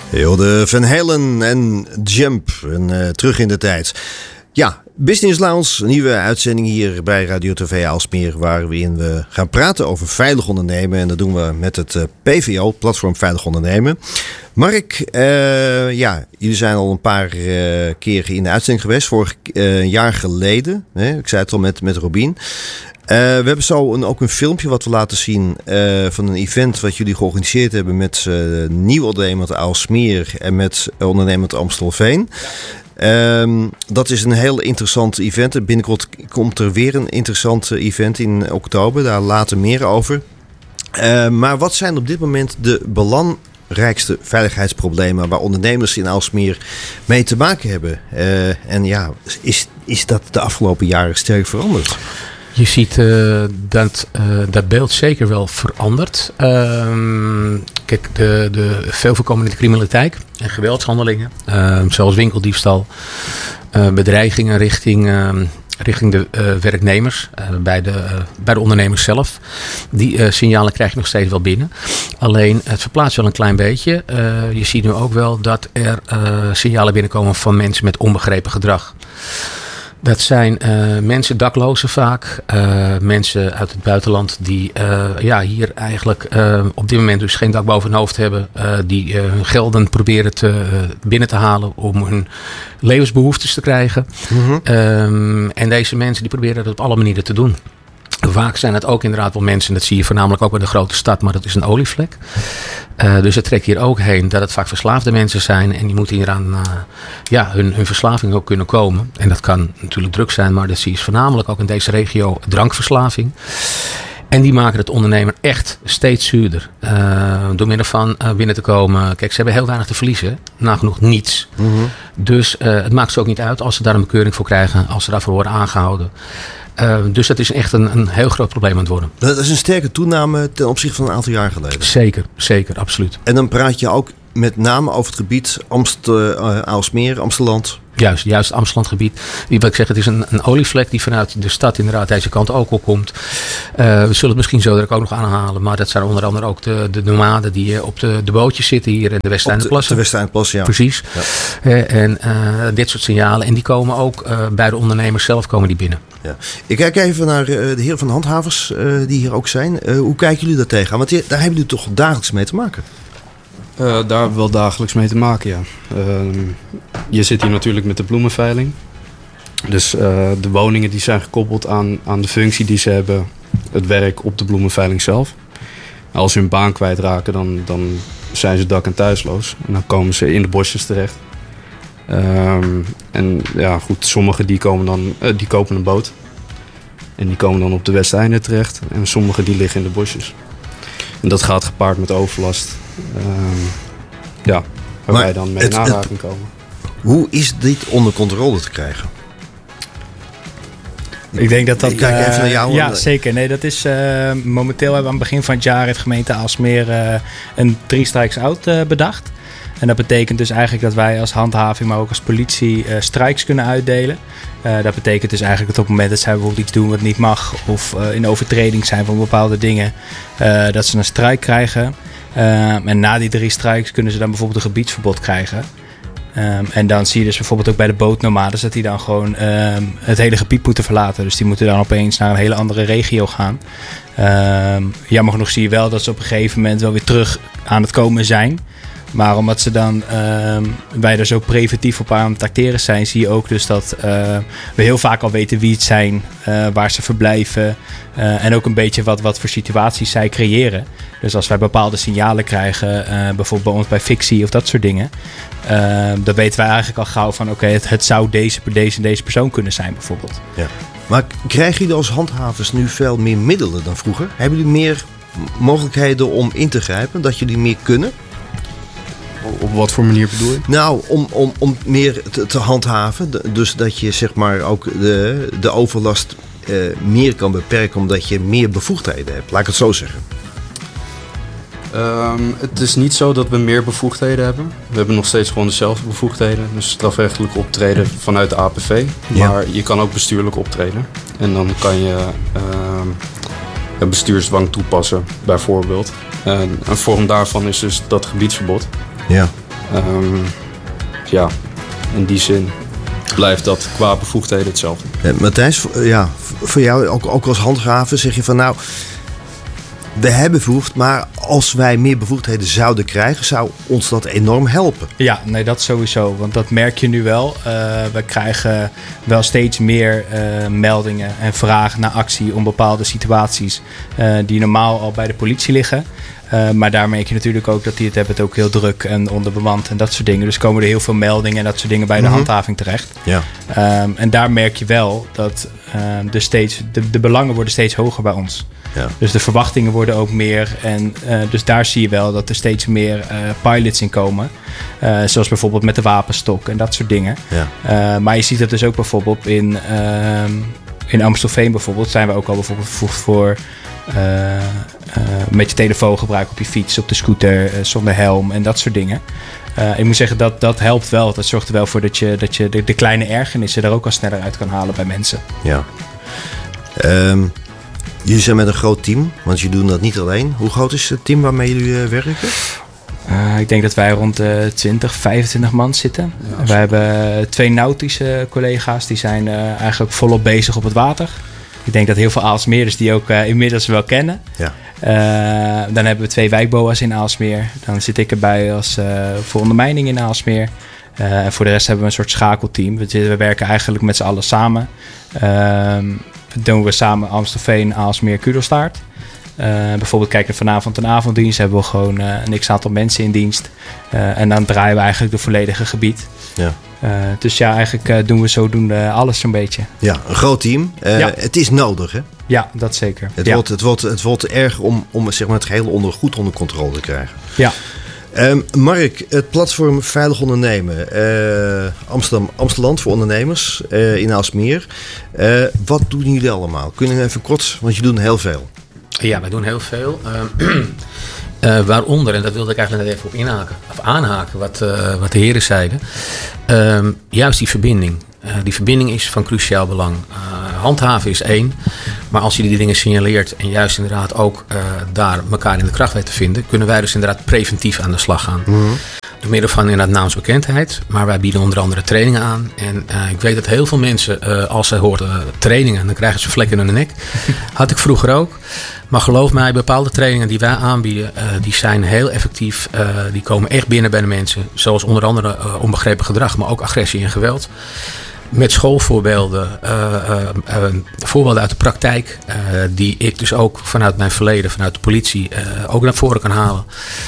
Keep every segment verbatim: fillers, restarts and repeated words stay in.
Heel de Van Halen en Jump. En uh, terug in de tijd. Ja, Business Lounge, een nieuwe uitzending hier bij Radio T V Aalsmeer, waarin we gaan praten over veilig ondernemen. En dat doen we met het uh, P V O, Platform Veilig Ondernemen. Mark, uh, ja, jullie zijn al een paar uh, keren in de uitzending geweest, vorig uh, jaar geleden. Hè? Ik zei het al met, met Robien. Uh, we hebben zo een, ook een filmpje wat we laten zien uh, van een event wat jullie georganiseerd hebben met uh, Nieuw Ondernemend Aalsmeer en met Ondernemend Amstelveen. Um, dat is een heel interessant event. Binnenkort komt er weer een interessant event in oktober. Daar later meer over. Uh, maar wat zijn op dit moment de belangrijkste veiligheidsproblemen waar ondernemers in Aalsmeer mee te maken hebben? Uh, en ja, is, is dat de afgelopen jaren sterk veranderd? Je ziet uh, dat uh, dat beeld zeker wel verandert. Uh, kijk, de, de veel voorkomende criminaliteit en geweldshandelingen, uh, zoals winkeldiefstal, uh, bedreigingen richting, uh, richting de uh, werknemers, uh, bij, de, uh, bij de ondernemers zelf. Die uh, signalen krijg je nog steeds wel binnen. Alleen, het verplaatst wel een klein beetje. Uh, je ziet nu ook wel dat er uh, signalen binnenkomen van mensen met onbegrepen gedrag. Dat zijn uh, mensen, daklozen vaak, uh, mensen uit het buitenland die uh, ja, hier eigenlijk uh, op dit moment dus geen dak boven hun hoofd hebben. Uh, die uh, hun gelden proberen te, uh, binnen te halen om hun levensbehoeftes te krijgen. Mm-hmm. Um, en deze mensen die proberen dat op alle manieren te doen. Vaak zijn het ook inderdaad wel mensen, en dat zie je voornamelijk ook in de grote stad, maar dat is een olievlek. Uh, dus het trekt hier ook heen dat het vaak verslaafde mensen zijn. En die moeten hier aan uh, ja, hun, hun verslaving ook kunnen komen. En dat kan natuurlijk druk zijn, maar dat zie je voornamelijk ook in deze regio drankverslaving. En die maken het ondernemer echt steeds zuurder. Uh, door middel van uh, binnen te komen. Kijk, ze hebben heel weinig te verliezen. Nagenoeg niets. Mm-hmm. Dus uh, het maakt ze ook niet uit als ze daar een bekeuring voor krijgen. Als ze daarvoor worden aangehouden. Uh, dus dat is echt een, een heel groot probleem aan het worden. Dat is een sterke toename ten opzichte van een aantal jaar geleden. Zeker, zeker, absoluut. En dan praat je ook met name over het gebied Amst, uh, Aalsmeer, Amsteland. Juist, juist Amstelandgebied. Wat ik zeg, het is een, een olievlek die vanuit de stad inderdaad deze kant ook op komt. Uh, we zullen het misschien zo direct ook nog aanhalen. Maar dat zijn onder andere ook de, de nomaden die op de, de bootjes zitten hier in de Westeindeplas. De, de Westeindeplas, ja. Precies. Ja. Uh, en uh, dit soort signalen. En die komen ook uh, bij de ondernemers zelf komen die binnen. Ja. Ik kijk even naar uh, de heren van handhavers uh, die hier ook zijn. Uh, hoe kijken jullie daar tegenaan? Want die, daar hebben jullie toch dagelijks mee te maken? Uh, daar hebben we wel dagelijks mee te maken, ja. Uh, je zit hier natuurlijk met de bloemenveiling. Dus uh, de woningen die zijn gekoppeld aan, aan de functie die ze hebben. Het werk op de bloemenveiling zelf. Als ze hun baan kwijtraken, dan, dan zijn ze dak- en thuisloos. En dan komen ze in de bosjes terecht. Um, en ja, goed, sommigen die, komen dan, uh, die kopen een boot. En die komen dan op de Westeinde terecht. En sommigen die liggen in de bosjes. En dat gaat gepaard met overlast. Um, ja, waar maar wij dan mee in aanraking komen. Hoe is dit onder controle te krijgen? Ik denk dat dat... Ik kijk even naar jou. Ja, zeker. Nee, dat is... Uh, momenteel hebben we aan het begin van het jaar... heeft gemeente Aalsmeer uh, een three strikes out uh, bedacht. En dat betekent dus eigenlijk dat wij als handhaving... maar ook als politie uh, strikes kunnen uitdelen. Uh, dat betekent dus eigenlijk dat op het moment dat zij bijvoorbeeld iets doen wat niet mag... of uh, in overtreding zijn van bepaalde dingen... Uh, dat ze een strike krijgen... Um, en na die drie strikes kunnen ze dan bijvoorbeeld een gebiedsverbod krijgen. Um, en dan zie je dus bijvoorbeeld ook bij de bootnomades... dat die dan gewoon um, het hele gebied moeten verlaten. Dus die moeten dan opeens naar een hele andere regio gaan. Um, jammer genoeg zie je wel dat ze op een gegeven moment... wel weer terug aan het komen zijn. Maar omdat ze dan um, wij er zo preventief op aan het acteren zijn... zie je ook dus dat uh, we heel vaak al weten wie het zijn... Uh, waar ze verblijven... Uh, en ook een beetje wat, wat voor situaties zij creëren. Dus als wij bepaalde signalen krijgen... Uh, bijvoorbeeld bij ons bij fictie of dat soort dingen... Uh, dan weten wij eigenlijk al gauw van... oké, okay, het, het zou deze, deze en deze persoon kunnen zijn bijvoorbeeld. Ja. Maar krijgen jullie als handhavers nu veel meer middelen dan vroeger? Hebben jullie meer mogelijkheden om in te grijpen? Dat jullie meer kunnen? Op wat voor manier bedoel je? Nou, om, om, om meer te, te handhaven. Dus dat je zeg maar ook de, de overlast uh, meer kan beperken... omdat je meer bevoegdheden hebt. Laat ik het zo zeggen. Um, het is niet zo dat we meer bevoegdheden hebben. We hebben nog steeds gewoon dezelfde bevoegdheden. Dus strafrechtelijk optreden vanuit de A P V. Ja. Maar je kan ook bestuurlijk optreden. En dan kan je uh, een bestuursdwang toepassen, bijvoorbeeld. En een vorm daarvan is dus dat gebiedsverbod. Ja. Um, ja, in die zin blijft dat qua bevoegdheden hetzelfde. Ja, Matthijs, ja, voor jou ook, ook als handhaver zeg je van nou, we hebben bevoegd, maar als wij meer bevoegdheden zouden krijgen, zou ons dat enorm helpen. Ja, nee, dat sowieso. Want dat merk je nu wel. Uh, we krijgen wel steeds meer uh, meldingen en vragen naar actie om bepaalde situaties uh, die normaal al bij de politie liggen. Uh, maar daar merk je natuurlijk ook dat die het hebben het ook heel druk en onderbemand en dat soort dingen. Dus komen er heel veel meldingen en dat soort dingen bij de mm-hmm. handhaving terecht. Ja. Um, en daar merk je wel dat um, de, steeds, de, de belangen worden steeds hoger bij ons. Ja. Dus de verwachtingen worden ook meer. En uh, dus daar zie je wel dat er steeds meer uh, pilots in komen. Uh, zoals bijvoorbeeld met de wapenstok en dat soort dingen. Ja. Uh, maar je ziet dat dus ook bijvoorbeeld in, uh, in Amstelveen bijvoorbeeld. Zijn we ook al bijvoorbeeld bevoegd voor uh, uh, met je telefoon gebruiken op je fiets, op de scooter, uh, zonder helm en dat soort dingen. Uh, ik moet zeggen, dat, dat helpt wel. Dat zorgt er wel voor dat je, dat je de, de kleine ergernissen er ook al sneller uit kan halen bij mensen. Ja. Um... Jullie zijn met een groot team, want jullie doen dat niet alleen. Hoe groot is het team waarmee jullie uh, werken? Uh, ik denk dat wij rond uh, twintig, vijfentwintig man zitten. Ja, we hebben twee nautische collega's, die zijn uh, eigenlijk volop bezig op het water. Ik denk dat heel veel Aalsmeerders die ook uh, inmiddels wel kennen. Ja. Uh, dan hebben we twee wijkboa's in Aalsmeer. Dan zit ik erbij als uh, voor ondermijning in Aalsmeer. Uh, en voor de rest hebben we een soort schakelteam. We, we werken eigenlijk met z'n allen samen. Uh, doen we samen Amstelveen, Aalsmeer, Kudelstaart. Uh, bijvoorbeeld kijken we vanavond een avonddienst. Hebben we gewoon uh, een x-aantal mensen in dienst. Uh, en dan draaien we eigenlijk het volledige gebied. Ja. Uh, dus ja, eigenlijk uh, doen we zodoende alles zo'n beetje. Ja, een groot team. Uh, ja. Het is nodig, hè? Ja, dat zeker. Het, ja. wordt, het, wordt, het wordt erger om, om zeg maar, het geheel onder, goed onder controle te krijgen. Ja. Um, Mark, het platform Veilig Ondernemen. Uh, Amsterdam, Amsterdam voor ondernemers uh, in Aalsmeer. Uh, wat doen jullie allemaal? Kunnen we even kort, want jullie doen heel veel. Ja, wij doen heel veel. Uh, uh, waaronder, en dat wilde ik eigenlijk net even op inhaken, of aanhaken wat, uh, wat de heren zeiden. Uh, juist die verbinding. Uh, die verbinding is van cruciaal belang. Uh, handhaven is één. Maar als je die dingen signaleert en juist inderdaad ook uh, daar elkaar in de kracht weet te vinden, kunnen wij dus inderdaad preventief aan de slag gaan. Mm-hmm. Door middel van inderdaad naamsbekendheid. Maar wij bieden onder andere trainingen aan. En uh, ik weet dat heel veel mensen, uh, als ze horen uh, trainingen, dan krijgen ze vlekken in hun nek. Had ik vroeger ook. Maar geloof mij, bepaalde trainingen die wij aanbieden, uh, die zijn heel effectief. Uh, die komen echt binnen bij de mensen. Zoals onder andere uh, onbegrepen gedrag, maar ook agressie en geweld. Met schoolvoorbeelden, uh, uh, uh, voorbeelden uit de praktijk, uh, die ik dus ook vanuit mijn verleden, vanuit de politie, uh, ook naar voren kan halen.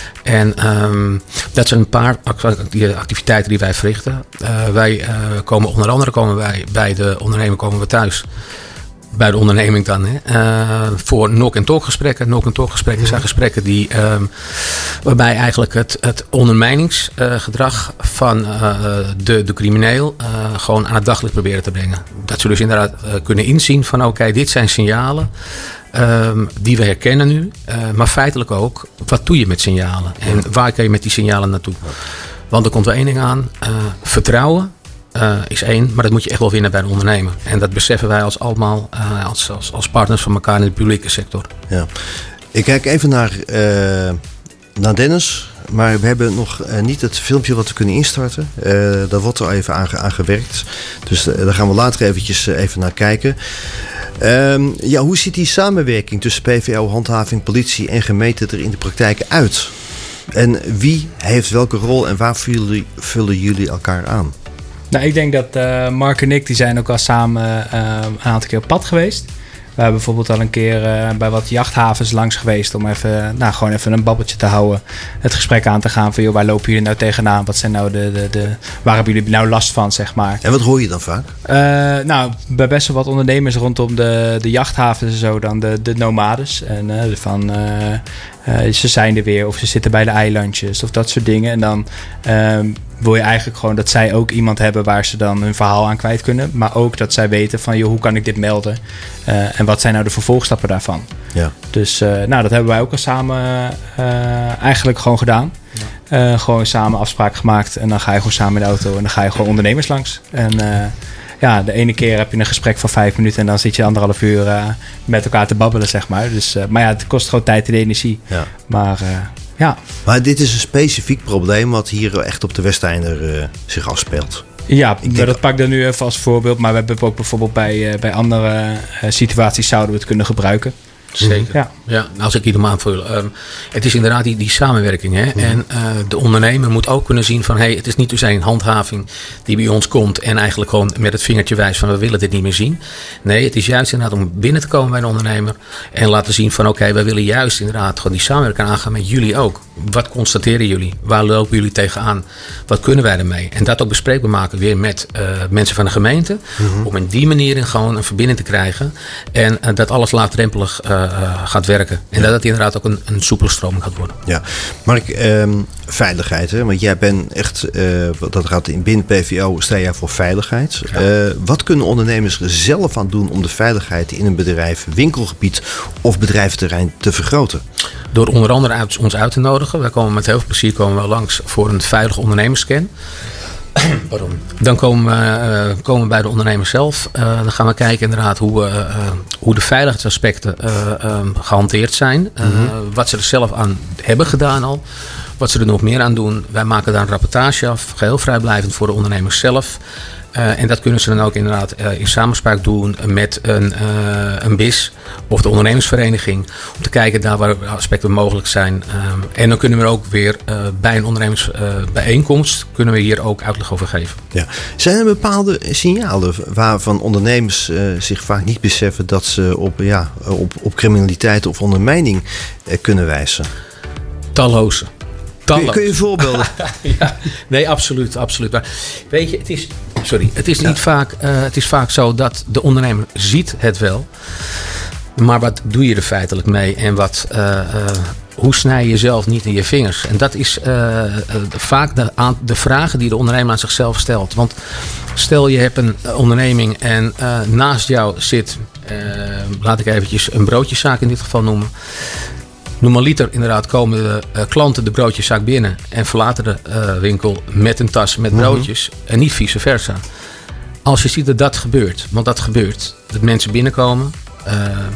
En um, dat zijn een paar activiteiten die wij verrichten. Uh, wij uh, komen onder andere komen wij bij de ondernemer komen we thuis. Bij de onderneming dan. Hè, uh, voor knock- en talk gesprekken. Knock- en talk gesprekken zijn gesprekken die, um, waarbij eigenlijk het, het ondermijningsgedrag uh, van uh, de, de crimineel uh, gewoon aan het daglicht proberen te brengen. Dat ze dus inderdaad uh, kunnen inzien van oké, okay, dit zijn signalen um, die we herkennen nu. Uh, maar feitelijk ook, wat doe je met signalen? En waar kan je met die signalen naartoe? Want er komt wel één ding aan. Uh, vertrouwen. Uh, is één, maar dat moet je echt wel winnen bij een ondernemer. En dat beseffen wij als allemaal uh, als, als, als partners van elkaar in de publieke sector. Ja. Ik kijk even naar, uh, naar Dennis, maar we hebben nog uh, niet het filmpje wat we kunnen instarten. Uh, daar wordt er even aan, aan gewerkt. Dus uh, daar gaan we later eventjes uh, even naar kijken. Um, ja, hoe ziet die samenwerking tussen P V O, handhaving, politie en gemeente er in de praktijk uit? En wie heeft welke rol en waar vullen, vullen jullie elkaar aan? Nou, ik denk dat uh, Mark en ik, die zijn ook al samen uh, een aantal keer op pad geweest. We hebben bijvoorbeeld al een keer uh, bij wat jachthavens langs geweest om even, nou, gewoon even een babbeltje te houden. Het gesprek aan te gaan van, joh, waar lopen jullie nou tegenaan? Wat zijn nou de, de, de, waar hebben jullie nou last van, zeg maar? En wat hoor je dan vaak? Uh, nou, bij best wel wat ondernemers rondom de, de jachthavens en zo dan, de, de nomades. En uh, van, uh, uh, ze zijn er weer of ze zitten bij de eilandjes of dat soort dingen. En dan uh, wil je eigenlijk gewoon dat zij ook iemand hebben waar ze dan hun verhaal aan kwijt kunnen. Maar ook dat zij weten van, joh, hoe kan ik dit melden? Uh, en wat zijn nou de vervolgstappen daarvan? Ja. Dus uh, nou, dat hebben wij ook al samen uh, eigenlijk gewoon gedaan. Ja. Uh, gewoon samen afspraak gemaakt. En dan ga je gewoon samen in de auto en dan ga je gewoon ondernemers langs. En uh, ja, de ene keer heb je een gesprek van vijf minuten en dan zit je anderhalf uur uh, met elkaar te babbelen, zeg maar. Dus, uh, maar ja, het kost gewoon tijd en energie. Ja. Maar uh, Ja. Maar dit is een specifiek probleem wat hier echt op de Westeinder uh, zich afspeelt. Ja, dat, dat pak ik dan nu even als voorbeeld. Maar we hebben ook bijvoorbeeld bij, uh, bij andere uh, situaties zouden we het kunnen gebruiken. Zeker. Ja. Ja, als ik hier hem aanvul. Um, het is inderdaad die, die samenwerking. Hè? Mm-hmm. En uh, de ondernemer moet ook kunnen zien van... Hey, het is niet dus een handhaving die bij ons komt... en eigenlijk gewoon met het vingertje wijst van... we willen dit niet meer zien. Nee, het is juist inderdaad om binnen te komen bij de ondernemer... en laten zien van... oké, okay, wij willen juist inderdaad gewoon die samenwerking aangaan met jullie ook. Wat constateren jullie? Waar lopen jullie tegenaan? Wat kunnen wij ermee? En dat ook bespreekbaar maken weer met uh, mensen van de gemeente... Mm-hmm. om in die manier in gewoon een verbinding te krijgen... en uh, dat alles laagdrempelig... Uh, Uh, gaat werken. En ja. dat het inderdaad ook een, een soepele stroming gaat worden. Ja, Mark, um, veiligheid. Hè? Want jij bent echt, uh, dat gaat in binnen P V O, sta jij voor veiligheid. Ja. Uh, wat kunnen ondernemers er zelf aan doen om de veiligheid in een bedrijf, winkelgebied of bedrijventerrein te vergroten? Door onder andere uit, ons uit te nodigen. Wij komen met heel veel plezier komen we langs voor een veilige ondernemerscan. Pardon. Dan komen we, uh, komen we bij de ondernemer zelf. Uh, dan gaan we kijken inderdaad hoe, uh, uh, hoe de veiligheidsaspecten uh, uh, gehanteerd zijn. Uh, mm-hmm. Wat ze er zelf aan hebben gedaan al. Wat ze er nog meer aan doen. Wij maken daar een rapportage af. Geheel vrijblijvend voor de ondernemers zelf. Uh, en dat kunnen ze dan ook inderdaad uh, in samenspraak doen met een, uh, een B I S of de ondernemersvereniging. Om te kijken daar waar aspecten mogelijk zijn. Um, en dan kunnen we ook weer uh, bij een ondernemersbijeenkomst uh, kunnen we hier ook uitleg over geven. Ja. Zijn er bepaalde signalen waarvan ondernemers uh, zich vaak niet beseffen dat ze op, ja, op, op criminaliteit of ondermijning uh, kunnen wijzen? Talloze. Kun je, kun je voorbeelden? Ja, nee, absoluut, absoluut. Maar weet je, het is, sorry, het is niet ja. vaak, uh, het is vaak zo dat de ondernemer ziet het wel, maar wat doe je er feitelijk mee en wat, uh, uh, hoe snij je jezelf niet in je vingers? En dat is uh, uh, vaak de, aan, de vragen die de ondernemer aan zichzelf stelt. Want stel je hebt een onderneming en uh, naast jou zit, uh, laat ik eventjes een broodjeszaak in dit geval noemen. Normaliter inderdaad komen de uh, klanten de broodjeszaak binnen en verlaten de uh, winkel met een tas met broodjes mm-hmm. en niet vice versa. Als je ziet dat dat gebeurt, want dat gebeurt, dat mensen binnenkomen, uh,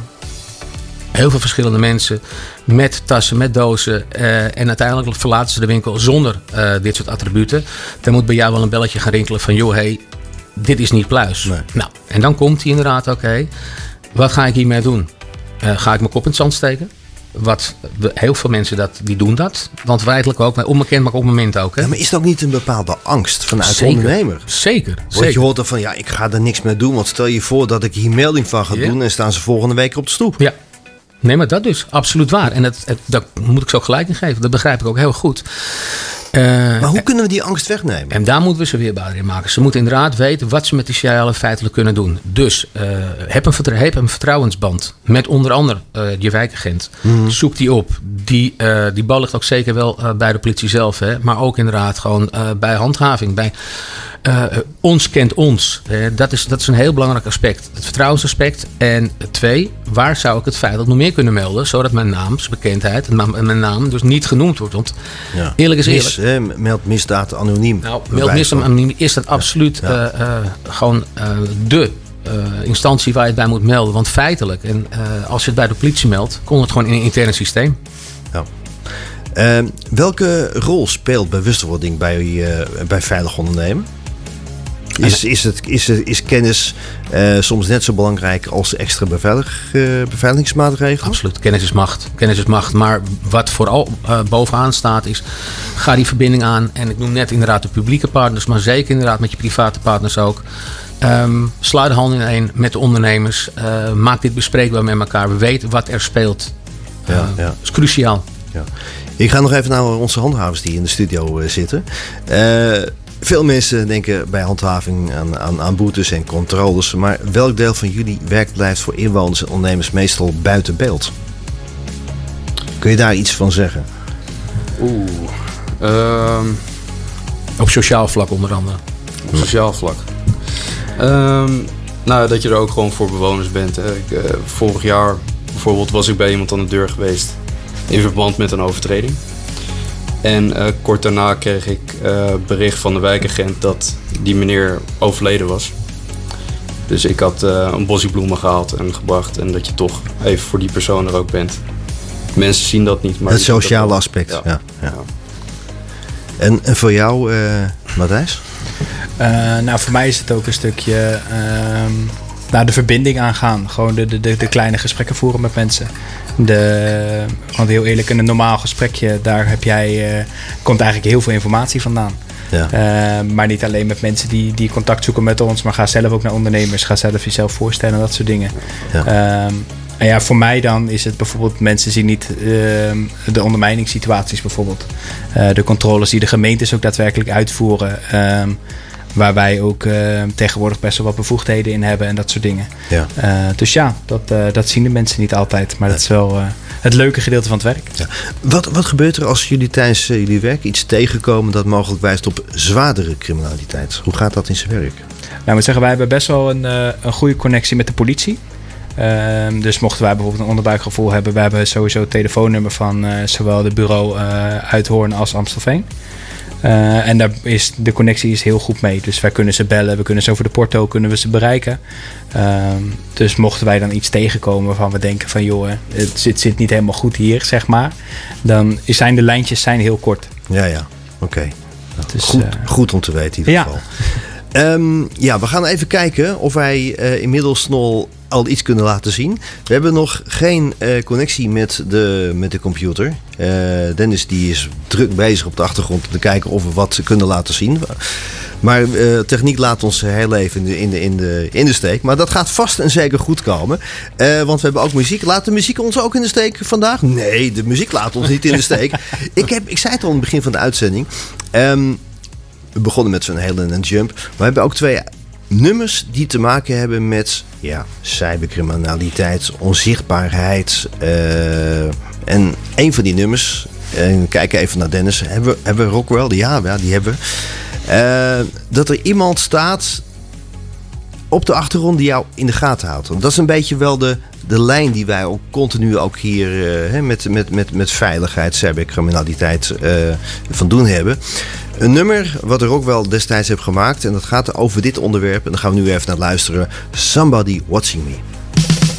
heel veel verschillende mensen met tassen, met dozen uh, en uiteindelijk verlaten ze de winkel zonder uh, dit soort attributen. Dan moet bij jou wel een belletje gaan rinkelen van joh, hey, dit is niet pluis. Nee. Nou, en dan komt hij inderdaad, oké, okay, wat ga ik hiermee doen? Uh, ga ik mijn kop in het zand steken? Wat heel veel mensen dat, die doen dat. Want feitelijk ook, onbekend maar op het moment ook. Hè? Ja, maar is dat ook niet een bepaalde angst vanuit zeker, de ondernemer? Zeker. Want zeker. je hoort dan van, ja, ik ga er niks mee doen. Want stel je voor dat ik hier melding van ga ja. doen en staan ze volgende week op de stoep. Ja. Nee, maar dat dus. Absoluut waar. En het, het, daar moet ik zo gelijk in geven. Dat begrijp ik ook heel goed. Uh, maar hoe kunnen we die angst wegnemen? En daar moeten we ze weerbaar in maken. Ze moeten inderdaad weten wat ze met die signalen feitelijk kunnen doen. Dus uh, heb, een vertrouw, heb een vertrouwensband met onder andere uh, je wijkagent. Mm. Zoek die op. Die, uh, die bal ligt ook zeker wel uh, bij de politie zelf. Hè? Maar ook inderdaad gewoon uh, bij handhaving. Bij uh, ons kent ons. Hè? Dat, is, dat is een heel belangrijk aspect. Het vertrouwensaspect. En twee, waar zou ik het feitelijk nog meer kunnen melden? Zodat mijn naam, zijn bekendheid en mijn naam dus niet genoemd wordt. Want ja. eerlijk is eerlijk. Hè, meld misdaad anoniem. Nou, meld misdaad anoniem is dat absoluut ja. Ja. Uh, uh, gewoon uh, de uh, instantie waar je het bij moet melden. Want feitelijk, en uh, als je het bij de politie meldt, komt het gewoon in een interne systeem. Ja. Uh, welke rol speelt bewustwording bij, uh, bij veilig ondernemen? Is, is, het, is, is kennis uh, soms net zo belangrijk als extra beveilig, uh, beveiligingsmaatregelen? Absoluut, kennis is macht. Kennis is macht. Maar wat vooral uh, bovenaan staat is, ga die verbinding aan. En ik noem net inderdaad de publieke partners, maar zeker inderdaad met je private partners ook. Um, sla de hand in één met de ondernemers. Uh, maak dit bespreekbaar met elkaar. We weten wat er speelt. Uh, ja, ja. Dat is cruciaal. Ja. Ik ga nog even naar onze handhavers die in de studio uh, zitten. Uh, Veel mensen denken bij handhaving aan, aan, aan boetes en controles. Maar welk deel van jullie werk blijft voor inwoners en ondernemers meestal buiten beeld? Kun je daar iets van zeggen? Oeh. Um, op sociaal vlak onder andere. Op sociaal vlak. Um, nou, dat je er ook gewoon voor bewoners bent. Hè. Ik, uh, vorig jaar bijvoorbeeld was ik bij iemand aan de deur geweest. In verband met een overtreding. En uh, kort daarna kreeg ik uh, bericht van de wijkagent dat die meneer overleden was. Dus ik had uh, een bosje bloemen gehaald en gebracht. En dat je toch even voor die persoon er ook bent. mensen zien dat niet. Maar het sociale aspect, ja. ja, ja. En, en voor jou, uh, Matthijs? Uh, nou, voor mij is het ook een stukje uh, nou, de verbinding aangaan. Gewoon de, de, de kleine gesprekken voeren met mensen. De, want heel eerlijk, in een normaal gesprekje, daar heb jij, uh, komt eigenlijk heel veel informatie vandaan. Ja. Uh, maar niet alleen met mensen die, die contact zoeken met ons, maar ga zelf ook naar ondernemers. Ga zelf jezelf voorstellen, dat soort dingen. Ja. Uh, en ja, voor mij dan is het bijvoorbeeld, mensen zien niet uh, de ondermijningssituaties bijvoorbeeld. Uh, de controles die de gemeentes ook daadwerkelijk uitvoeren. Uh, waar wij ook uh, tegenwoordig best wel wat bevoegdheden in hebben en dat soort dingen. Ja. Uh, dus ja, dat, uh, dat zien de mensen niet altijd. Maar dat is wel uh, het leuke gedeelte van het werk. Ja. Wat, wat gebeurt er als jullie tijdens uh, jullie werk iets tegenkomen dat mogelijk wijst op zwaardere criminaliteit? Hoe gaat dat in zijn werk? Nou, ik moet zeggen, wij hebben best wel een, uh, een goede connectie met de politie. Uh, dus mochten wij bijvoorbeeld een onderbuikgevoel hebben, we hebben sowieso het telefoonnummer van uh, zowel de bureau uh, Uithoorn als Amstelveen. Uh, en daar is, de connectie is heel goed mee. Dus wij kunnen ze bellen, we kunnen ze over de porto kunnen we ze bereiken. Uh, dus mochten wij dan iets tegenkomen waarvan we denken van joh, het zit, zit niet helemaal goed hier, zeg maar. Dan zijn de lijntjes zijn heel kort. Ja, ja, oké. Okay. Nou, dus, goed, uh, goed om te weten in ieder ja. geval. Um, ja, we gaan even kijken of wij uh, inmiddels nog al iets kunnen laten zien. We hebben nog geen uh, connectie met de, met de computer. Uh, Dennis die is druk bezig op de achtergrond om te kijken of we wat kunnen laten zien. Maar uh, techniek laat ons heel even in de, in, de, in, de, in de steek. Maar dat gaat vast en zeker goed komen. Uh, want we hebben ook muziek. Laat de muziek ons ook in de steek vandaag? Nee, de muziek laat ons niet in de steek. ik, heb, ik zei het al in het begin van de uitzending. Um, we begonnen met Van Halen en Jump. Maar we hebben ook twee nummers die te maken hebben met ja, cybercriminaliteit, onzichtbaarheid. Uh, en een van die nummers, en kijk even naar Dennis, hebben we, hebben we Rockwell? Ja, ja, die hebben we. Uh, dat er iemand staat op de achtergrond die jou in de gaten houdt. Dat is een beetje wel de, de lijn die wij ook continu ook hier uh, he, met, met, met, met veiligheid, cybercriminaliteit uh, van doen hebben. Een nummer wat er ook wel destijds heb gemaakt. En dat gaat over dit onderwerp. En daar gaan we nu even naar luisteren. Somebody Watching Me.